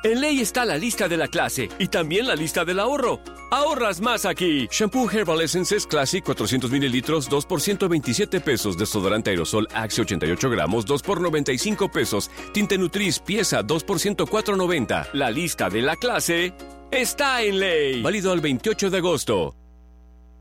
En Ley está la lista de la clase y también la lista del ahorro. ¡Ahorras más aquí! Shampoo Herbal Essences Classic 400 mililitros, 2 por 127 pesos. Desodorante aerosol Axe 88 gramos, 2 por 95 pesos. Tinte Nutris pieza, 2 por 104.90. La lista de la clase está en Ley. Válido al 28 de agosto.